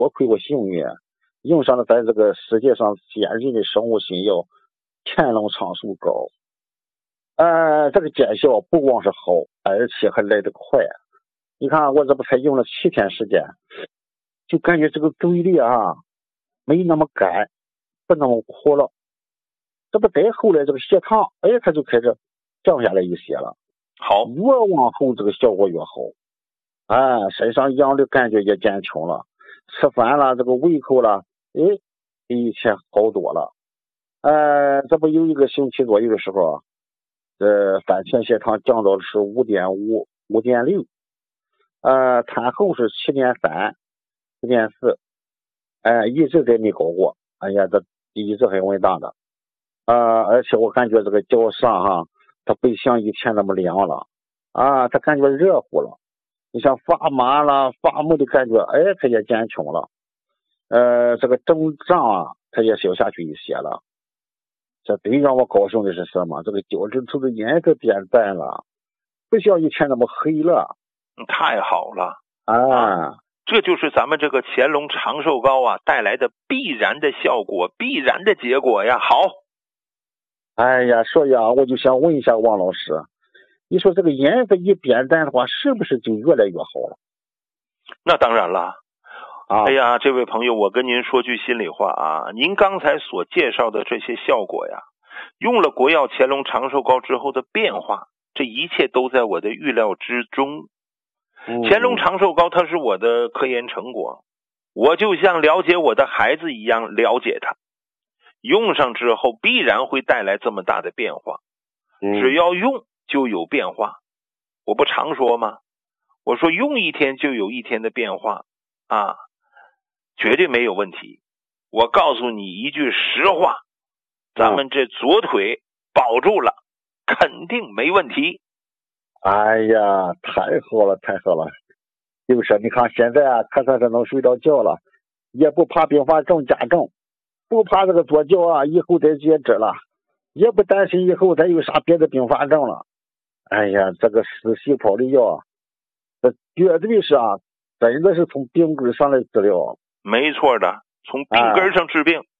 多亏我幸运，用上了在这个世界上坚韧的生物新药乾隆长寿膏。这个见效不光是好，而且还来得快。你看我这不才用了7天时间，就感觉这个嘴里没那么干，不那么苦了。这不再后来这个血糖，它就开始降下来一些了。 好， 越往后这个效果越好。身上痒的感觉也减轻了，吃饭了这个胃口了，比以前好多了。这不有1个星期左右的时候，饭前血糖降到的是5.5、5.6，餐后是7.3、7.4，一直在没高过。这一直很稳当的。而且我感觉这个脚上它不像以前那么凉了，它感觉热乎了。你像发麻了、发木的感觉，它也减轻了。这个肿胀它也消下去一些了。这最让我高兴的是什么？这个脚趾头的颜色变淡了，不像以前那么黑了。 太好了这就是咱们这个乾隆长寿膏带来的必然的效果，必然的结果呀。好， 所以我就想问一下王老师，你说这个颜色一变淡的话，是不是就越来越好了？ 那当然了。这位朋友，我跟您说句心里话您刚才所介绍的这些效果呀，用了国药乾隆长寿膏之后的变化，这一切都在我的预料之中。乾隆长寿膏它是我的科研成果，我就像了解我的孩子一样了解它，用上之后必然会带来这么大的变化。只要用就有变化，我不常说吗？我说用1天就有1天的变化绝对没有问题。我告诉你一句实话，咱们这左腿保住了，肯定没问题。 太好了太好了。就是你看现在可算是能睡着觉了，也不怕并发症加重，不怕这个左脚以后再截肢了，也不担心以后再有啥别的并发症了。这个四喜泡的药，这绝对是真的是从病根上来治疗。 没错的，从病根上治病。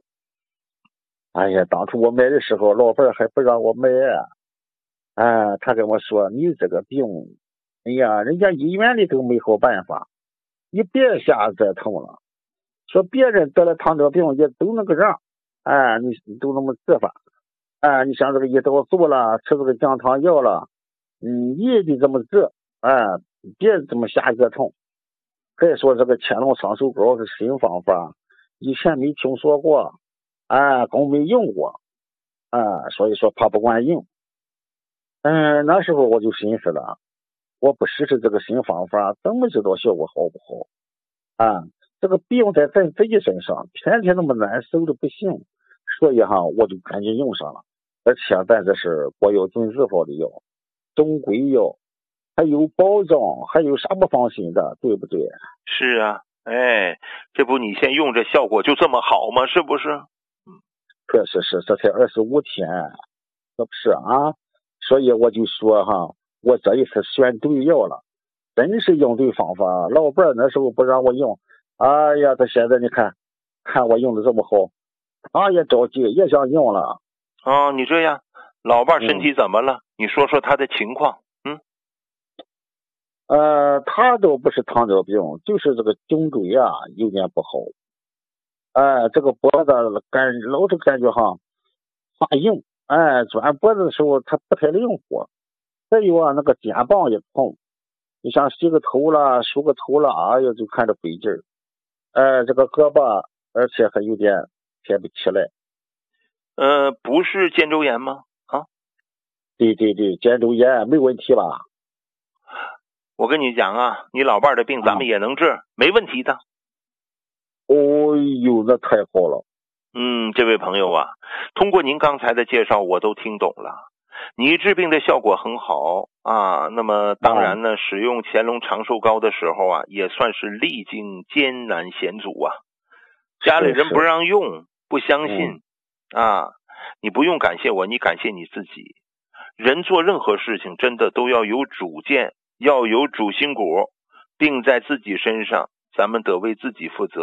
当初我买的时候，老伴还不让我买。他跟我说，你这个病，人家医院里都没好办法，你别瞎折腾了。说别人得了糖尿病也都那个样，你都那么治法。你像这个胰岛素了，吃这个降糖药了，你也得这么治，别这么瞎折腾。再说这个乾隆长寿膏是新方法，以前没听说过，更没用过，所以说怕不管用。那时候我就寻思了，我不试试这个新方法，怎么知道效果好不好？这个病在咱自己身上，天天那么难受的不行，所以我就赶紧用上了。而且咱这是国药准字号的药，正规药，还有保障，还有啥不放心的，对不对？ 是这不你先用着效果就这么好吗？是不是？ 确实是，这才25天，这不是所以我就说我这一次选对药了，真是用对方法。老伴那时候不让我用，他现在你看我用的这么好，他也着急，也想用了。 你这样，老伴身体怎么了？你说说他的情况。 他都不是糖尿病，就是这个颈椎有点不好。这个脖子老是感觉发硬。转脖子的时候他不太灵活。再有那个肩膀也痛，你像洗个头了、梳个头了，就看着费劲儿。这个胳膊而且还有点抬不起来。 不是肩周炎吗？ 对，肩周炎没问题吧？ 我跟你讲你老伴的病咱们也能治，没问题的。 那太好了。 这位朋友通过您刚才的介绍我都听懂了，你治病的效果很好那么当然呢，使用乾隆长寿膏的时候也算是历经艰难险阻家里人不让用，不相信你不用感谢我，你感谢你自己。人做任何事情真的都要有主见，要有主心骨，并在自己身上咱们得为自己负责。